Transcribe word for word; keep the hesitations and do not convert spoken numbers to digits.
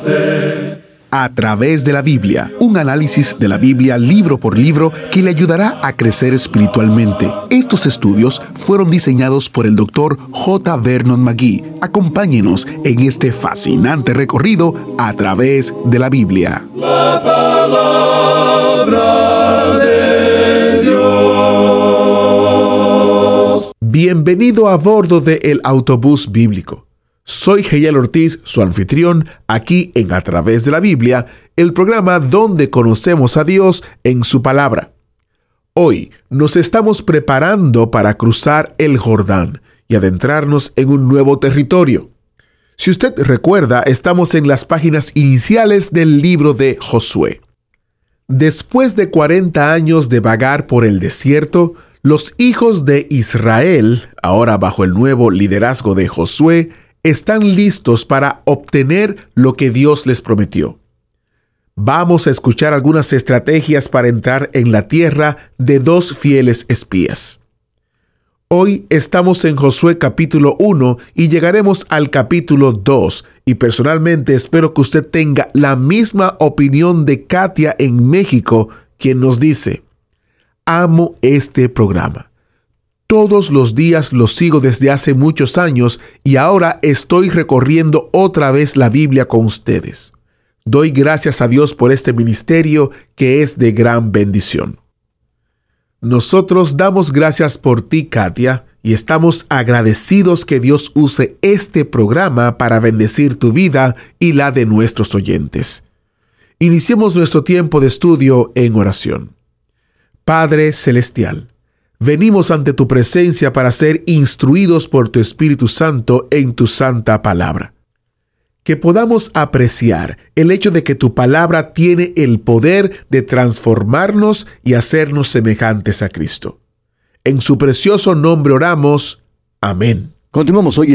fe. A través de la Biblia, un análisis de la Biblia libro por libro que le ayudará a crecer espiritualmente. Estos estudios fueron diseñados por el doctor J. Vernon McGee. Acompáñenos en este fascinante recorrido a través de la Biblia. La palabra de Dios. Bienvenido a bordo de El Autobús Bíblico. Soy Geyel Ortiz, su anfitrión, aquí en A Través de la Biblia, el programa donde conocemos a Dios en su palabra. Hoy nos estamos preparando para cruzar el Jordán y adentrarnos en un nuevo territorio. Si usted recuerda, estamos en las páginas iniciales del libro de Josué. Después de cuarenta años de vagar por el desierto, los hijos de Israel, ahora bajo el nuevo liderazgo de Josué, están listos para obtener lo que Dios les prometió. Vamos a escuchar algunas estrategias para entrar en la tierra de dos fieles espías. Hoy estamos en Josué capítulo uno y llegaremos al capítulo dos, y personalmente espero que usted tenga la misma opinión de Katia en México, quien nos dice: amo este programa. Todos los días lo sigo desde hace muchos años y ahora estoy recorriendo otra vez la Biblia con ustedes. Doy gracias a Dios por este ministerio que es de gran bendición. Nosotros damos gracias por ti, Katia, y estamos agradecidos que Dios use este programa para bendecir tu vida y la de nuestros oyentes. Iniciemos nuestro tiempo de estudio en oración. Padre Celestial, venimos ante tu presencia para ser instruidos por tu Espíritu Santo en tu santa palabra. Que podamos apreciar el hecho de que tu palabra tiene el poder de transformarnos y hacernos semejantes a Cristo. En su precioso nombre oramos. Amén. Continuamos hoy